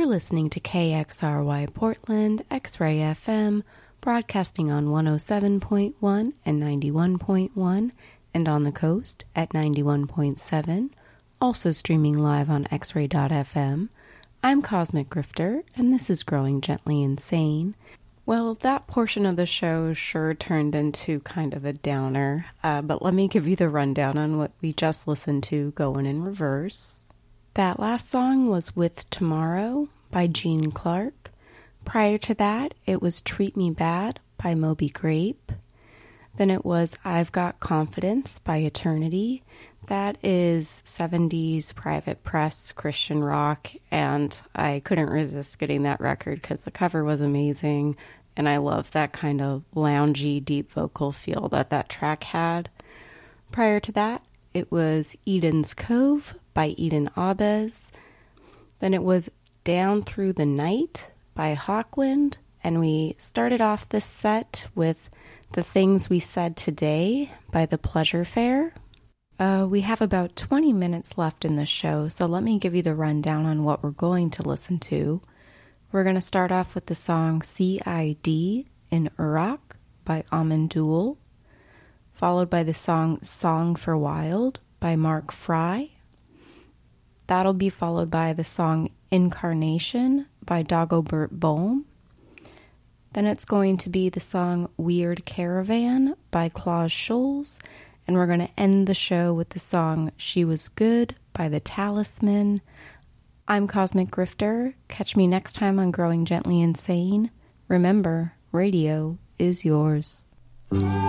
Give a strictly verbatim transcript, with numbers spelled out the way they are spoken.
You're listening to K X R Y Portland, X-Ray F M, broadcasting on one oh seven point one and ninety-one point one, and on the coast at ninety-one point seven, also streaming live on x ray dot f m. I'm Cosmic Grifter, and this is Growing Gently Insane. Well, that portion of the show sure turned into kind of a downer, uh, but let me give you the rundown on what we just listened to going in reverse. That last song was With Tomorrow by Gene Clark. Prior to that, it was Treat Me Bad by Moby Grape. Then it was I've Got Confidence by Eternity. That is seventies private press Christian rock, and I couldn't resist getting that record because the cover was amazing, and I love that kind of loungy, deep vocal feel that that track had. Prior to that, it was Eden's Cove by Eden Abes. Then it was Down Through the Night by Hawkwind, and we started off this set with The Things We Said Today by The Pleasure Fair. Uh, we have about twenty minutes left in the show, so let me give you the rundown on what we're going to listen to. We're going to start off with the song C I D in Uruk by Amandul, followed by the song Song for Wild by Mark Fry. That'll be followed by the song Incarnation by Dagobert Bohm. Then it's going to be the song Weird Caravan by Klaus Schulze, and we're going to end the show with the song She Was Good by The Talisman. I'm Cosmic Grifter. Catch me next time on Growing Gently Insane. Remember, radio is yours.